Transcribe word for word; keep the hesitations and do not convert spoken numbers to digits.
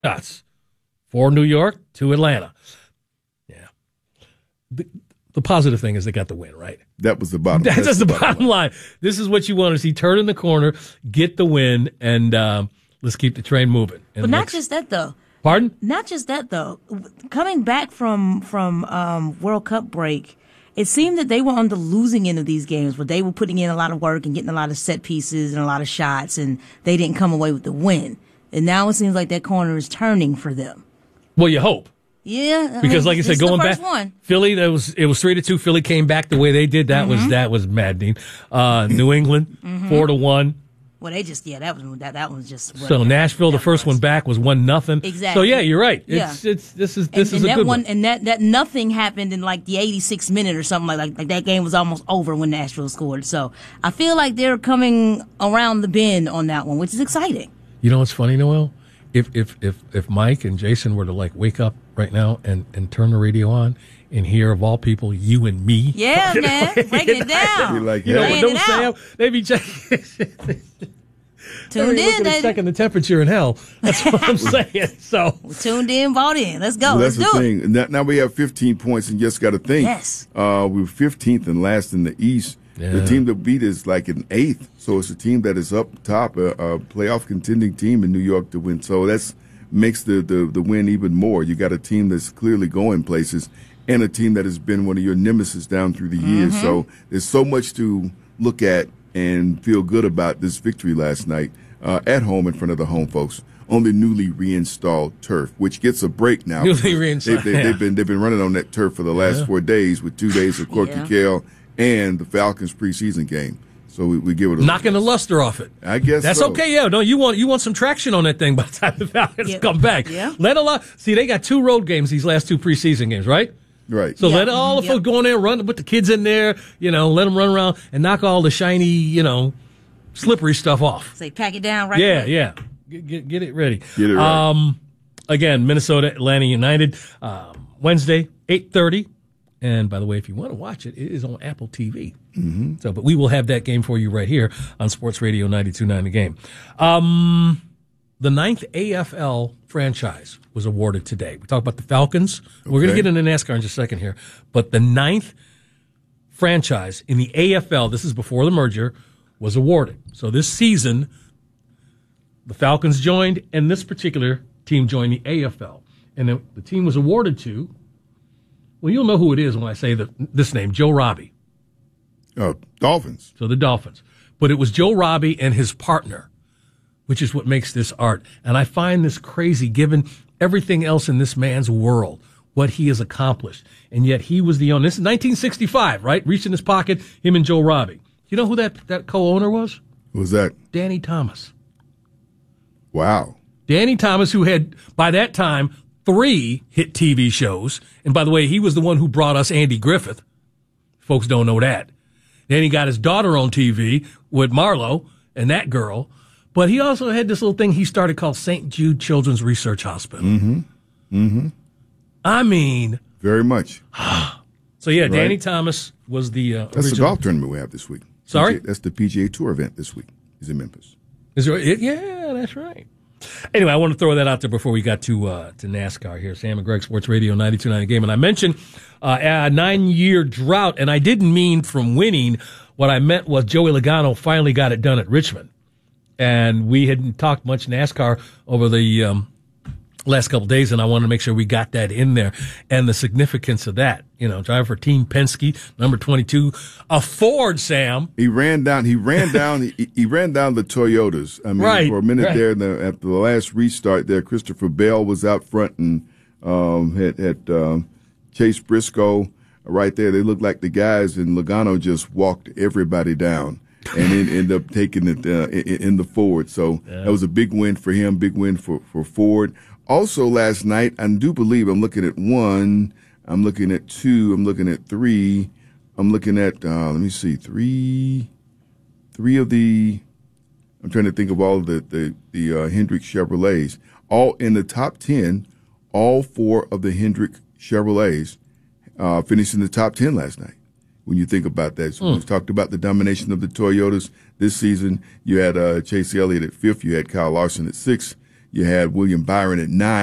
That's four New York, two Atlanta. Yeah. The, the positive thing is they got the win, right? That was the bottom. That's, that's the, the bottom line. line. This is what you want to see. Turn in the corner, get the win, and um, let's keep the train moving. And but not let's, just that, though. Pardon? Not just that, though. Coming back from from um, World Cup break, it seemed that they were on the losing end of these games, where they were putting in a lot of work and getting a lot of set pieces and a lot of shots, and they didn't come away with the win. And now it seems like that corner is turning for them. Well, you hope. Yeah, I because mean, like I said, going back, one. Philly, that was it was three to two. Philly came back the way they did. That mm-hmm. was that was maddening. Uh, New England, mm-hmm. four to one. Well, they just yeah, that was that that was just. So Nashville, the first was. one back was one nothing. Exactly. So yeah, you're right. Yeah. It's it's this is this and, is and a that good one, one. And that that nothing happened in like the eighty-sixth minute or something like like like that game was almost over when Nashville scored. So I feel like they're coming around the bend on that one, which is exciting. You know what's funny, Noel? If if if if Mike and Jason were to like wake up right now and, and turn the radio on and hear, of all people, you and me. Yeah, man, breaking it down. Be like, you know yeah. what those say? They be checking. Tuned in, they checking the temperature in hell. That's what I'm saying. So we're tuned in, bought in. Let's go. Well, Let's that's do the it. thing. Now, now we have fifteen points, and just got to think. Yes. Uh, we were fifteenth and last in the East. Yeah. The team that beat is like an eighth, so it's a team that is up top, a, a playoff contending team in New York to win. So that's makes the, the, the win even more. You got a team that's clearly going places and a team that has been one of your nemesis down through the years. Mm-hmm. So there's so much to look at and feel good about this victory last night uh, at home in front of the home folks on the newly reinstalled turf, which gets a break now. Newly reinstalled. They, they, yeah. They've been they've been running on that turf for the last yeah. four days with two days of Corky Yeah. Kell and the Falcons preseason game. So we, we give it a knocking the luster off it. I guess that's so. okay. Yeah, no, you want you want some traction on that thing by the time the Falcons Yep. come back. Yeah. Let a lot. See, they got two road games these last two preseason games, right? Right. So Yep. let all the Yep. folks go in there, run, put the kids in there, you know, let them run around and knock all the shiny, you know, slippery stuff off. Say, pack it down right Yeah, quick. yeah. Get, get, get it ready. Get it right. Um, again, Minnesota, Atlanta United, um, Wednesday, eight thirty. And by the way, if you want to watch it, it is on Apple T V. Mm-hmm. So, but we will have that game for you right here on Sports Radio ninety-two point nine The Game. Um, the ninth A F L franchise was awarded today. We talked about the Falcons. We're going to Okay. get into NASCAR in just a second here. But the ninth franchise in the A F L, this is before the merger, was awarded. So this season, the Falcons joined, and this particular team joined the A F L. And the, the team was awarded to, well, you'll know who it is when I say the, this name, Joe Robbie. Uh, Dolphins. So the Dolphins. But it was Joe Robbie and his partner, which is what makes this art. And I find this crazy given everything else in this man's world, what he has accomplished. And yet he was the owner. This is nineteen sixty-five, right? Reached in his pocket, him and Joe Robbie. You know who that, that co-owner was? Who was that? Danny Thomas. Wow. Danny Thomas, who had, by that time, three hit T V shows. And by the way, he was the one who brought us Andy Griffith. Folks don't know that. Then he got his daughter on T V with Marlo and that girl. But he also had this little thing he started called Saint Jude Children's Research Hospital. Mm-hmm. Mm-hmm. I mean. Very much. So, yeah, Right. Danny Thomas was the uh, That's the original. golf tournament we have this week. Sorry? P G A, that's the P G A Tour event this week. He's in Memphis. Is there, it, yeah, that's right. Anyway, I want to throw that out there before we got to uh, to NASCAR here. Sam and Greg, Sports Radio ninety-two point nine The Game. And I mentioned uh, a nine-year drought, and I didn't mean from winning. What I meant was Joey Logano finally got it done at Richmond. And we hadn't talked much NASCAR over the um, last couple of days, and I wanted to make sure we got that in there and the significance of that. You know, driver for Team Penske, number twenty-two, a Ford, Sam. He ran down. He ran down. he, he ran down the Toyotas. I mean, Right, for a minute right. there, in the, after the last restart, there, Christopher Bell was out front and um, had had um, Chase Briscoe right there. They looked like the guys, and Logano just walked everybody down and then ended up taking it uh, in, in the Ford. So Yeah. that was a big win for him. Big win for for Ford. Also last night, I do believe I'm looking at one. I'm looking at two. I'm looking at three. I'm looking at, uh, let me see, three, three of the, I'm trying to think of all of the, the, the uh, Hendrick Chevrolets. All in the top ten, all four of the Hendrick Chevrolets uh, finished in the top ten last night. When you think about that, so Mm. we've talked about the domination of the Toyotas this season. You had uh, Chase Elliott at fifth. You had Kyle Larson at sixth. You had William Byron at nine.